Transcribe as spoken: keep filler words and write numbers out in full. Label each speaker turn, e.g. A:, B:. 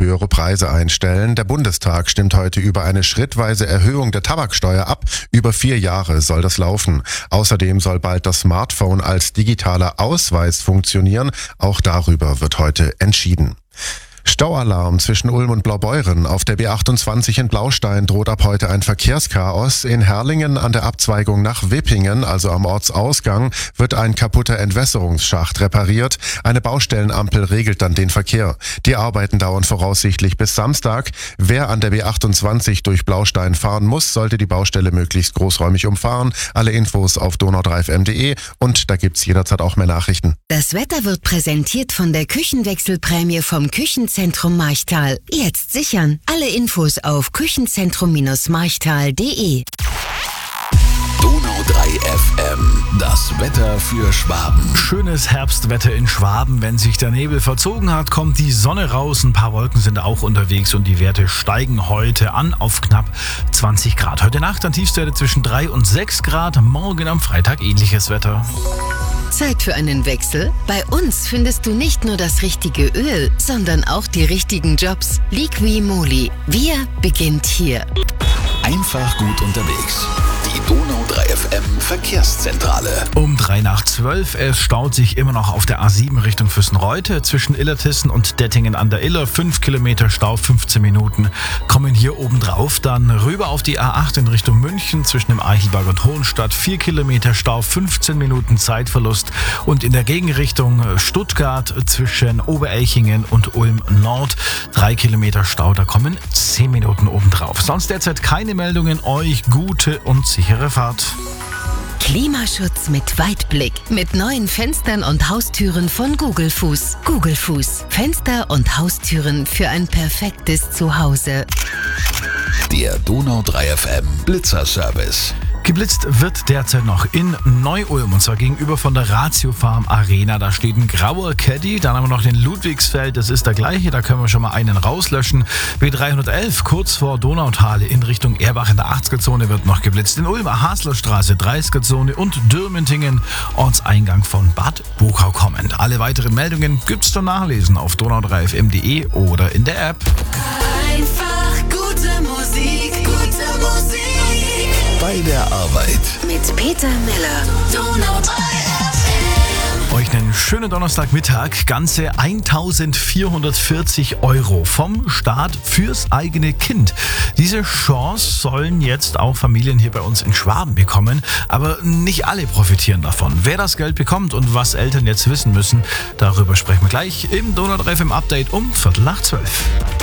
A: höhere Preise einstellen. Der Bundestag stimmt heute über eine schrittweise Erhöhung der Tabaksteuer ab. Über vier Jahre soll das laufen. Außerdem soll bald das Smartphone als digitaler Ausweis funktionieren. Auch darüber wird heute entschieden. Staualarm zwischen Ulm und Blaubeuren. Auf der B achtundzwanzig in Blaustein droht ab heute ein Verkehrschaos. In Herrlingen an der Abzweigung nach Wippingen, also am Ortsausgang, wird ein kaputter Entwässerungsschacht repariert. Eine Baustellenampel regelt dann den Verkehr. Die Arbeiten dauern voraussichtlich bis Samstag. Wer an der B achtundzwanzig durch Blaustein fahren muss, sollte die Baustelle möglichst großräumig umfahren. Alle Infos auf donau drei f m punkt d e und da gibt's jederzeit auch mehr Nachrichten.
B: Das Wetter wird präsentiert von der Küchenwechselprämie vom Küchenzentrum Marchtal. Jetzt sichern. Alle Infos auf küchenzentrum marchtal punkt de.
C: Donau drei F M, das Wetter für Schwaben.
D: Schönes Herbstwetter in Schwaben. Wenn sich der Nebel verzogen hat, kommt die Sonne raus. Ein paar Wolken sind auch unterwegs und die Werte steigen heute an auf knapp zwanzig Grad. Heute Nacht an Tiefstwerte zwischen drei und sechs Grad. Morgen am Freitag ähnliches Wetter.
B: Zeit für einen Wechsel? Bei uns findest du nicht nur das richtige Öl, sondern auch die richtigen Jobs. Liqui-Moly. Wir beginnt hier.
C: Einfach gut unterwegs. Die Donau drei F M Verkehrszentrale.
D: Um drei nach zwölf. Es staut sich immer noch auf der A sieben Richtung Füssenreute zwischen Illertissen und Dettingen an der Iller. fünf Kilometer Stau, fünfzehn Minuten. Kommen hier oben drauf. Dann rüber auf die A acht in Richtung München zwischen dem Eichelberg und Hohenstadt. vier Kilometer Stau, fünfzehn Minuten Zeitverlust. Und in der Gegenrichtung Stuttgart zwischen Oberelchingen und Ulm Nord. drei Kilometer Stau, da kommen zehn Minuten oben drauf. Sonst derzeit keine Meldungen. Euch gute und sichere Fahrt.
B: Klimaschutz mit Weitblick. Mit neuen Fenstern und Haustüren von Google Fuß. Google Fuß. Fenster und Haustüren für ein perfektes Zuhause.
C: Der Donau drei F M Blitzerservice.
D: Geblitzt wird derzeit noch in Neu-Ulm und zwar gegenüber von der Ratio Farm Arena. Da steht ein grauer Caddy, dann haben wir noch den Ludwigsfeld, das ist der gleiche, da können wir schon mal einen rauslöschen. B dreihundertelf kurz vor Donautale in Richtung Erbach in der achtziger-Zone wird noch geblitzt. In Ulm Haslerstraße, dreißiger-Zone und Dürmentingen, Ortseingang von Bad Bukau kommend. Alle weiteren Meldungen gibt's zum Nachlesen auf donau drei f m punkt de oder in der App.
E: Einfach gute Musik, gute Musik.
C: Bei der Arbeit.
B: Mit Peter Miller.
E: Donau drei F M.
D: Euch einen schönen Donnerstagmittag. Ganze eintausendvierhundertvierzig Euro vom Staat fürs eigene Kind. Diese Chance sollen jetzt auch Familien hier bei uns in Schwaben bekommen. Aber nicht alle profitieren davon. Wer das Geld bekommt und was Eltern jetzt wissen müssen, darüber sprechen wir gleich im Donau drei F M Update um Viertel nach zwölf.